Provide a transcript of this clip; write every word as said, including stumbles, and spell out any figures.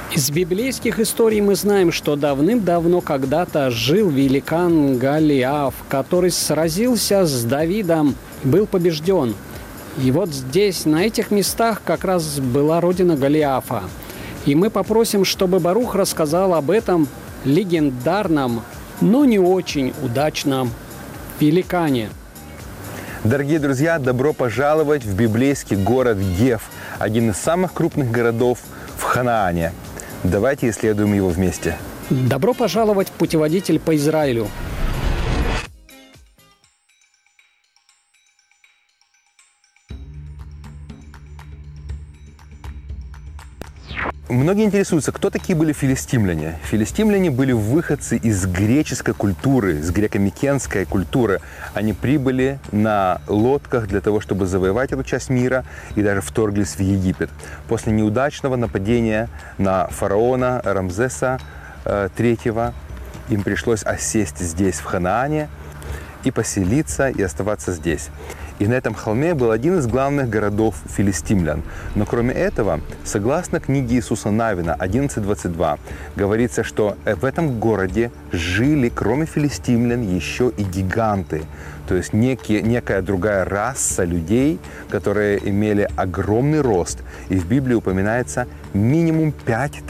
Из библейских историй мы знаем, что давным-давно когда-то жил великан Голиаф, который сразился с Давидом и был побежден. И вот здесь, на этих местах, как раз была родина Голиафа. И мы попросим, чтобы Барух рассказал об этом легендарном, но не очень удачном великане. Дорогие друзья, добро пожаловать в библейский город Гев, один из самых крупных городов в Ханаане. Давайте исследуем его вместе. Добро пожаловать в путеводитель по Израилю. Многие интересуются, кто такие были филистимляне. Филистимляне были выходцы из греческой культуры, из греко-микенской культуры. Они прибыли на лодках для того, чтобы завоевать эту часть мира, и даже вторглись в Египет. После неудачного нападения на фараона Рамзеса третьего им пришлось осесть здесь, в Ханаане, и поселиться, и оставаться здесь. И на этом холме был один из главных городов филистимлян. Но кроме этого, согласно книге Иисуса Навина одиннадцать двадцать два, говорится, что в этом городе жили, кроме филистимлян, еще и гиганты. То есть некие, некая другая раса людей, которые имели огромный рост. И в Библии упоминается минимум пять